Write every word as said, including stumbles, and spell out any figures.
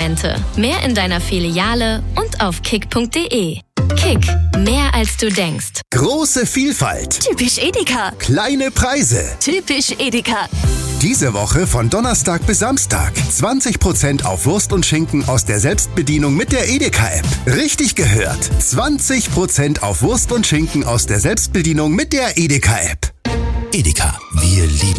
Sortiment. Mehr in deiner Filiale und auf kick punkt de. Kick, mehr als du denkst. Große Vielfalt. Typisch Edeka. Kleine Preise. Typisch Edeka. Diese Woche von Donnerstag bis Samstag. zwanzig Prozent auf Wurst und Schinken aus der Selbstbedienung mit der Edeka-App. Richtig gehört. zwanzig Prozent auf Wurst und Schinken aus der Selbstbedienung mit der Edeka-App. Edeka, wir lieben